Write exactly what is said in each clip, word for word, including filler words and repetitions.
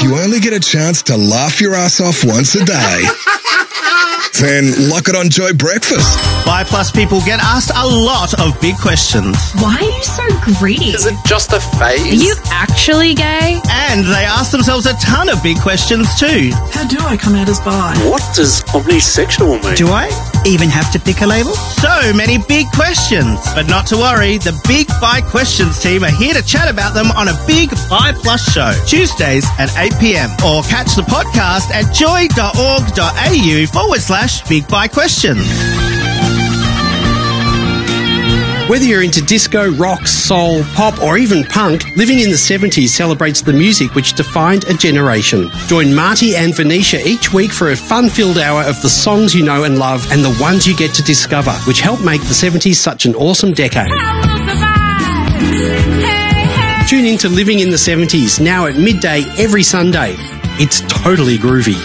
you only get a chance to laugh your ass off once a day, then lock it on Joy Breakfast. Bi Plus people get asked a lot of big questions. Why are you so greedy? Is it just a phase? Are you actually gay? And they ask themselves a ton of big questions too. How do I come out as bi? What does omnisexual mean? Do I even have to pick a label? So many big questions. But not to worry, the Big Bi Questions team are here to chat about them on a Big Bi Plus show, Tuesdays at eight p.m. Or catch the podcast at joy.org.au forward slash Big Bi Questions. Whether you're into disco, rock, soul, pop or even punk, Living in the seventies celebrates the music which defined a generation. Join Marty and Venetia each week for a fun-filled hour of the songs you know and love and the ones you get to discover, which helped make the seventies such an awesome decade. Tune in to Living in the seventies, now at midday every Sunday. It's totally groovy.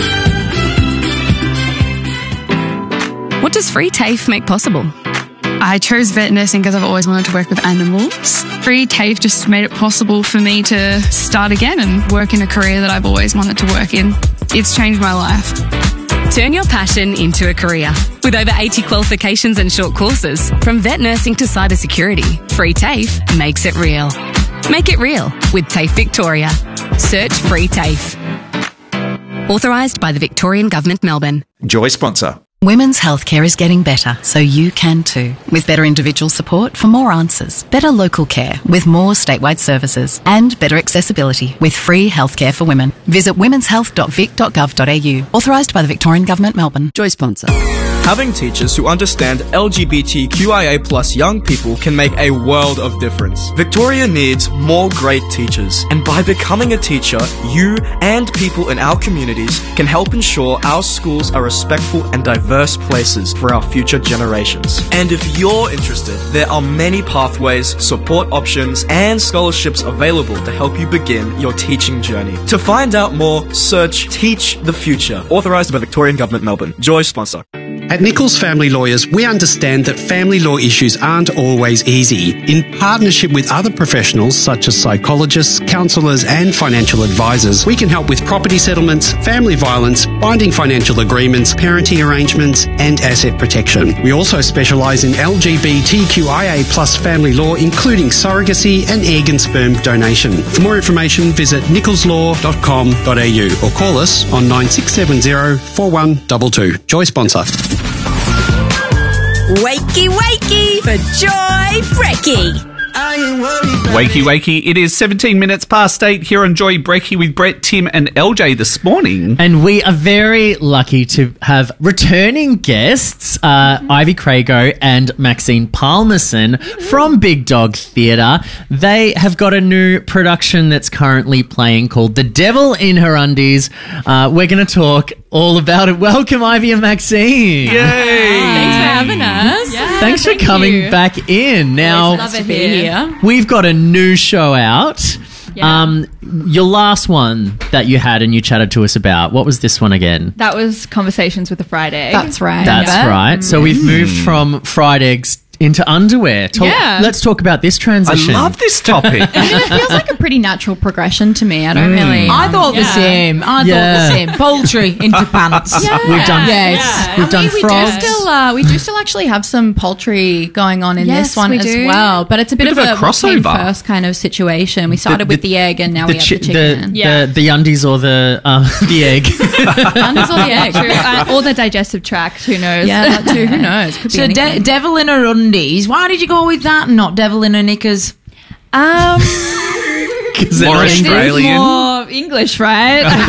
What does Free TAFE make possible? I chose vet nursing because I've always wanted to work with animals. Free TAFE just made it possible for me to start again and work in a career that I've always wanted to work in. It's changed my life. Turn your passion into a career. With over eighty qualifications and short courses, from vet nursing to cybersecurity, Free TAFE makes it real. Make it real with TAFE Victoria. Search Free TAFE. Authorised by the Victorian Government, Melbourne. Joy sponsor. Women's healthcare is getting better, so you can too. With better individual support for more answers, better local care with more statewide services, and better accessibility with free healthcare for women. Visit womens health dot vic dot gov dot a u. Authorised by the Victorian Government, Melbourne. Joy sponsor. Having teachers who understand L G B T Q I A plus young people can make a world of difference. Victoria needs more great teachers, and by becoming a teacher, you and people in our communities can help ensure our schools are respectful and diverse places for our future generations. And if you're interested, there are many pathways, support options, and scholarships available to help you begin your teaching journey. To find out more, search Teach the Future, authorised by Victorian Government, Melbourne. Joy sponsor. At Nichols Family Lawyers, we understand that family law issues aren't always easy. In partnership with other professionals such as psychologists, counsellors and financial advisors, we can help with property settlements, family violence, binding financial agreements, parenting arrangements and asset protection. We also specialise in L G B T Q I A plus family law, including surrogacy and egg and sperm donation. For more information, visit nichols law dot com dot a u or call us on nine six seven zero four one two two. Joy sponsor. Wakey, wakey for Joy Brecky. Wakey, wakey. It is seventeen minutes past eight here on Joy Breaky with Brett, Tim and L J this morning. And we are very lucky to have returning guests, uh, Ivy Crago and Maxine Palmerson from Big Dog Theatre. They have got a new production that's currently playing called The Devil in Her Undies. Uh, we're going to talk all about it. Welcome, Ivy and Maxine. Yay! Thanks for having us. Yeah, Thanks for coming you. back in. Now, love it here. We've got a new show out. Yeah. Um, your last one that you had and you chatted to us about, what was this one again? That was Conversations with a Fried Egg. That's right. That's yeah. right. So we've moved from fried eggs into underwear. Talk, Yeah. Let's talk about this transition. I love this topic. I mean, it feels like a pretty natural progression to me. I don't Mm. really... I thought the Yeah. same. I Yeah. thought the same. Poultry into pants. Yeah. We've done, Yes. we've I done mean, we frogs. do still, uh, we do still actually have some poultry going on in Yes, this one we as do. well, but it's a bit, Bit of, of a a what came crossover. first kind of situation. We started The- with the- the egg, and now we have chi- the chicken. the, yeah, the, the undies or the um, the egg. undies or the egg. True. Uh, or the digestive tract, who knows? Yeah, that too. Who knows? Could be So, de- anything. devil in her undies. Why did you go with that and not devil in her knickers? um, More Australian. more English, right? Well,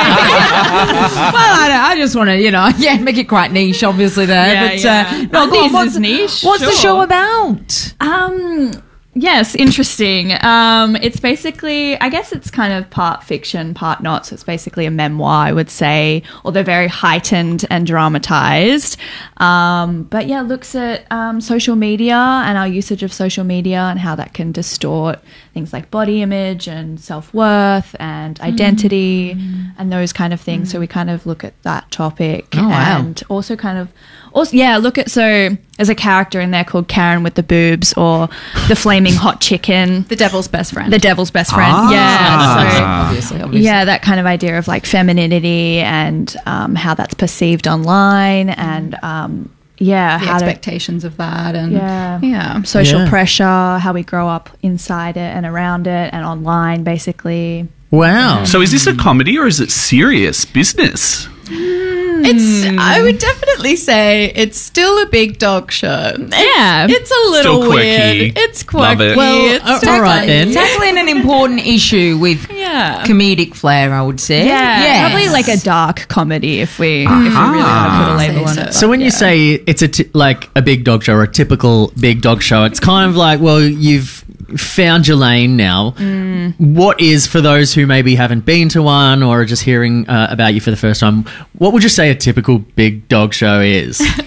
I, don't- I just want to, you know, yeah, make it quite niche, obviously, there. Yeah, but, yeah. Uh, no, go on. Undies What's, is niche, what's the sure. show about? Um, Yes, interesting. Um, it's basically, I guess it's kind of part fiction, part not. So it's basically a memoir, I would say, although very heightened and dramatized. Um, but yeah, looks at um, social media and our usage of social media and how that can distort things like body image and self-worth and identity mm. and those kind of things. Mm. So we kind of look at that topic Oh, wow. and also kind of Also, yeah, look at, so there's a character in there called Karen with the boobs, or the flaming hot chicken. The devil's best friend. The devil's best friend, Ah. yeah. So, obviously, obviously. yeah, that kind of idea of like femininity and um, how that's perceived online, and um, yeah, The how to, expectations of that, and yeah, yeah. social Yeah. pressure, how we grow up inside it and around it and online, basically. Wow. So is this a comedy or is it serious business? It's. I would definitely say it's still a big dog show. Yeah. It's a little Still quirky. weird. It's Love quirky. it. Well, it's uh, all tackling- right then. Tackling an important issue with Yeah. comedic flair, I would say. Yeah, Yes. probably like a dark comedy if we if we really want to put a label on it. So when you say it's a t- like a big dog show or a typical big dog show, it's kind of like, well, you've found your lane now. Mm. What is, for those who maybe haven't been to one or are just hearing uh, about you for the first time, what would you say a typical big dog show is? Um,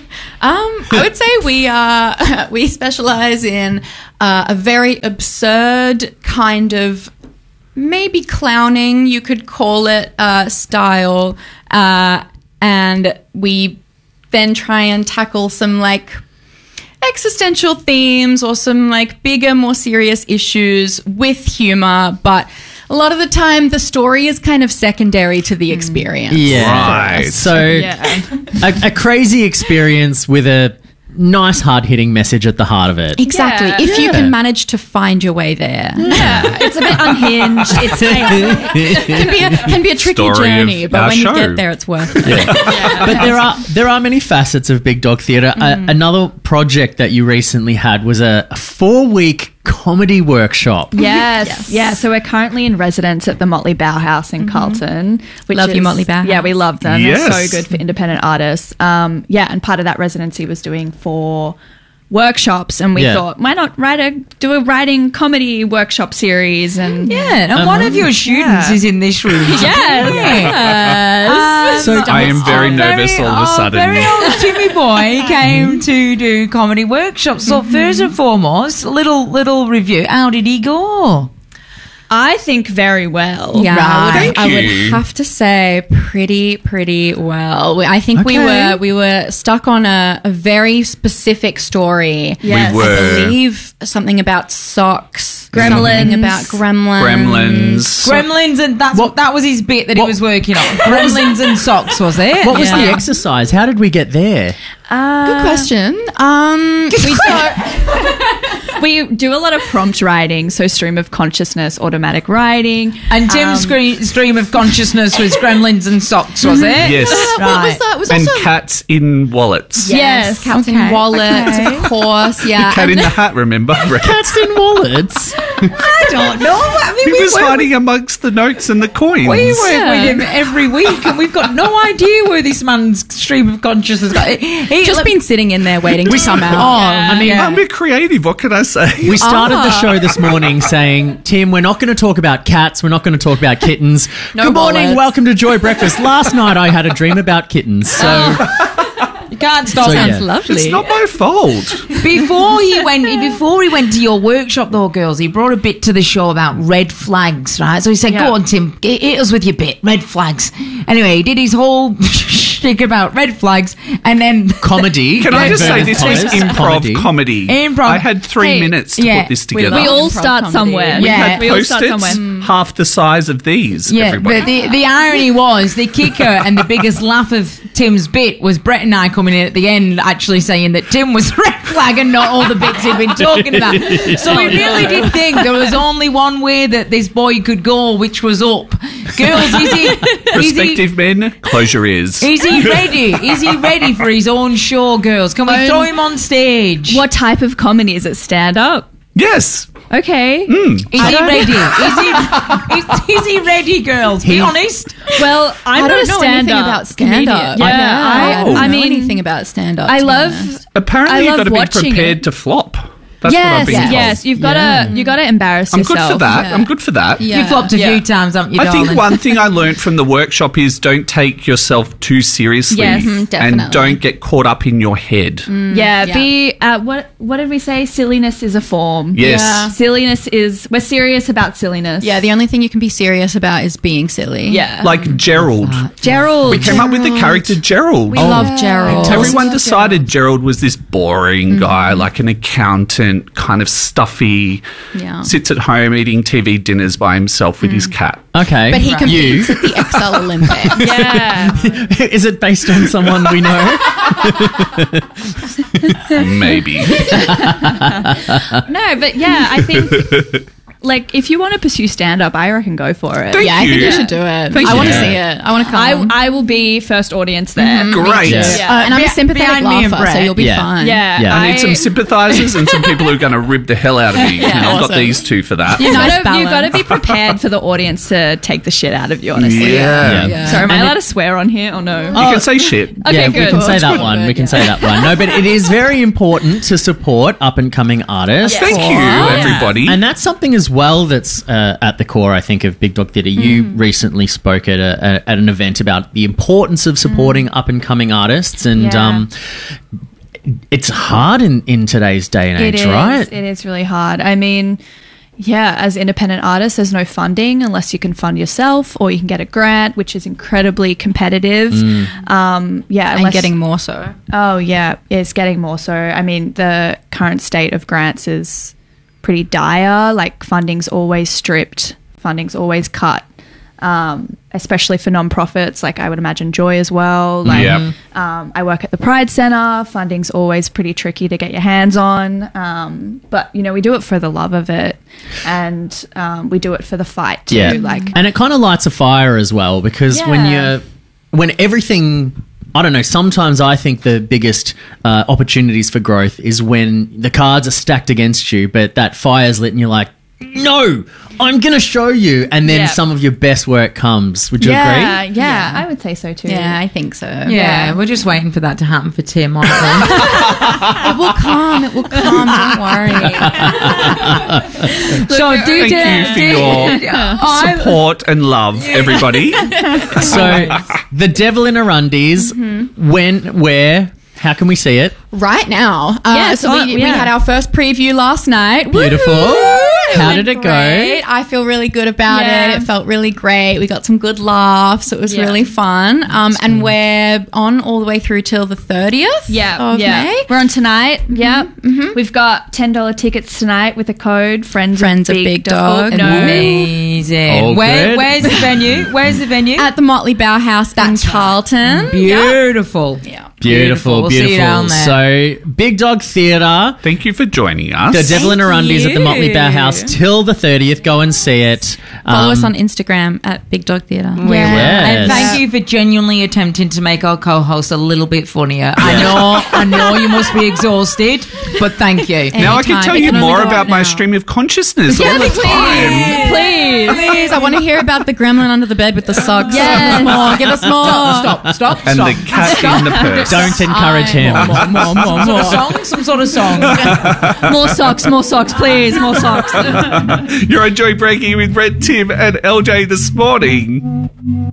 I would say we are we specialize in uh, a very absurd kind of maybe clowning, you could call it, uh, style, uh, and we then try and tackle some like existential themes or some like bigger, more serious issues with humor, but a lot of the time the story is kind of secondary to the experience. Yeah. Right. So Yeah. a, a crazy experience with a nice hard-hitting message at the heart of it. Exactly. Yeah. If you Yeah. can manage to find your way there. Yeah, it's a bit unhinged. It's chaotic. can be a, can be a tricky Story of journey, but our when show. you get there, it's worth it. But there are there are many facets of Big Dog Theatre. Mm. Uh, another project that you recently had was a, a four-week comedy workshop. Yes. Yeah, so we're currently in residence at the Motley Bauhaus in Carlton. Which Love you, is- Motley Bauhaus. Yeah, we love them. Yes. They're so good for independent artists. Um, yeah, and part of that residency was doing four workshops, and we Yeah. thought, why not write a do a writing comedy workshop series? And Yeah, and one of your students Yeah. is in this room. Yes. Yes. So I am very nervous all of a oh, sudden. Very old Timmy boy came to do comedy workshops. So first and foremost, little little review. How did he go? I think very well. Yeah, I would, Thank I would you. have to say pretty, pretty well. We- I think we Okay. were we were stuck on a, a very specific story. Yes. We were. I believe something about socks, Gremlins. something about gremlins, Gremlins. Gremlins, and that's what that was his bit that he was working on. Gremlins and socks, was it? What was the Yeah. exercise? How did we get there? Good question. Um, we don't- We do a lot of prompt writing, so stream of consciousness, automatic writing. And Tim's Um, screen, stream of consciousness was gremlins and socks, was it? Yes. Uh, what was that? Was And also cats in wallets. Yes. cats Okay. in wallets, Okay. of course. Yeah, Cat in And the Hat, remember? Cats in wallets. I don't know. I mean, He we was work, hiding amongst the notes and the coins. we work with him every week, and we've got no idea where this man's stream of consciousness got. He, he just been sitting in there waiting to come out. Oh, I mean, I'm a bit creative. What can I say? we started the show this morning saying, Tim, we're not going to talk about cats. We're not going to talk about kittens. No Good morning. wallets. Welcome to Joy Breakfast. Last night I had a dream about kittens. So you can't stop. So, Sounds yeah. lovely. It's not my fault. Before he went, before he went to your workshop, though, girls, he brought a bit to the show about red flags, right? So he said, Yeah. "Go on, Tim, hit hit us with your bit, red flags." Anyway, he did his whole shtick about red flags, and then comedy. Can I just say inverted this was commas, improv comedy? Improv. I had three Hey, minutes to yeah, put this we together. love We all Improv start comedy. somewhere. Yeah. had we all start post-its somewhere. half the size of these. Yeah, everybody. but the, the irony was the kicker and the biggest laugh of Tim's bit was Brett and I coming in at the end actually saying that Tim was red flag and not all the bits he'd been talking about. So we really did think there was only one way that this boy could go, which was up. Girls, is he, is he, Prospective men, close your ears. is he ready? Is he ready for his own show, girls? Can we Um, throw him on stage? What type of comedy is it? Stand up? Yes. Okay. Is he ready? Is he, is, is he ready, girls? Be He- honest. Well, I'm I not don't a know stand anything up about stand up. Yeah, I, I, don't I know mean, anything about stand up. I love. Apparently, I you've love got to be watching prepared it. to flop. That's what yes, I've been told. yes. You've got to you got to embarrass I'm yourself. good for that. I'm good for that. You flopped a few times, haven't you, I darling? think one thing I learned from the workshop is don't take yourself too seriously. Yes, mhm, definitely. And don't get caught up in your head. Yeah, be uh, what what did we say? Silliness is a form. Yes. Yeah. Silliness is we're serious about silliness. Yeah, the only thing you can be serious about is being silly. Yeah. Like Gerald. Gerald. We came up with the character Gerald. We love Gerald. Everyone decided Gerald was this boring guy, like an accountant, kind of stuffy, Yeah. sits at home eating T V dinners by himself with his cat. Okay. But he you. competes at the Excel Olympics. Yeah. Is it based on someone we know? Maybe. No, but yeah, I think like if you want to pursue stand up, I reckon go for it. Thank yeah, I think you. you should do it. Thank I want to you. see it. I want to come. I, I will be first audience there. Mhm. Great. Yeah. Uh, and I'm Be- a sympathetic behind me and laugher, so Brett. you'll be Yeah. fine. Yeah, Yeah. I need some sympathisers and some people who are going to rib the hell out of me. And I've got awesome. these two for that. You Nice gotta, you got to balance. be prepared for the audience to take the shit out of you, honestly. Yeah. Yeah. Sorry, am I And allowed it- to swear on here or no? You can say shit. Okay, yeah, good. we can say That's that good. one. We can say that one. No, but it is very important to support up and coming artists. Thank you, everybody. And that's something as well that's uh, at the core, I think, of Big Dog Theatre. You recently spoke at a, a, at an event about the importance of supporting up and coming artists, and Yeah. um, it's hard in, in today's day and It age, is. right? It is really hard. I mean, yeah, as independent artists, there's no funding unless you can fund yourself or you can get a grant, which is incredibly competitive. Um, yeah, And unless- getting more so. Oh, yeah, it's getting more so. I mean, the current state of grants is pretty dire. Like, funding's always stripped, funding's always cut, um, especially for nonprofits. Like, I would imagine Joy as well. Like, Yep. um, I work at the Pride Centre. Funding's always pretty tricky to get your hands on. Um, but, you know, we do it for the love of it, and um, we do it for the fight, too. Yeah, Like, and it kind of lights a fire as well, because when Yeah. you're when everything, I don't know, sometimes I think the biggest uh, opportunities for growth is when the cards are stacked against you, but that fire's lit and you're like, no, I'm going to show you. And then Yeah. some of your best work comes. Would you yeah, agree? yeah, I would say so, too. Yeah, I think so. Yeah, we're just waiting for that to happen for Tim, aren't we? It will come. It will come. Don't worry. So do Thank you for your I- support and love, everybody. So The Devil in her Undies, when, where, how can we see it? Right now. Uh, Yes, so oh, we, we yeah. had our first preview last night. Beautiful. Woohoo! How went did it go? great. I feel really good about Yeah. it. It felt really great. We got some good laughs. It was Yeah. really fun. Um, and we're on all the way through till the thirtieth Yeah, of yeah. May. We're on tonight. Yeah, we've got ten dollar tickets tonight with a code friends Friends of of Big, Big Dog. Dog. No, Amazing. All Where, good. where's the venue? Where's the venue? At the Motley Bauhaus in Carlton. Beautiful. Yeah. Beautiful, We'll see you beautiful. down there. So, Big Dog Theatre. Thank you for joining us. The Devil in her Thank Undies at the Motley you. Bauhaus till the thirtieth. Go and see it. Follow Um, us on Instagram at Big Dog Theatre. We will. Yes. And thank you for genuinely attempting to make our co-host a little bit funnier. I know, I know you must be exhausted, but thank you. Now I can Anytime. tell It you can only more go about up my now. stream of consciousness all Yeah, the please. time. please. Please, I want to hear about the gremlin under the bed with the socks. Yes. Give us more. Give us more. Stop, stop, And stop. the cat in the purse. Don't encourage him. More, more, more, more. Some sort of song? Some sort of song. More socks, more socks, please, more socks. You're enjoying Breaking with Brett, Tim, and L J this morning.